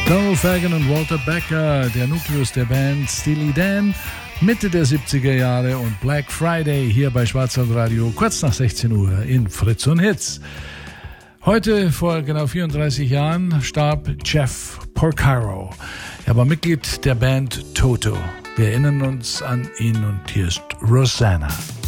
Donald Fagen und Walter Becker, der Nukleus der Band Steely Dan, Mitte der 70er Jahre und Black Friday hier bei Schwarzwaldradio, kurz nach 16 Uhr in Fritz und Hits. Heute, vor genau 34 Jahren, starb Jeff Porcaro. Er war Mitglied der Band Toto. Wir erinnern uns an ihn und hier ist Rosanna.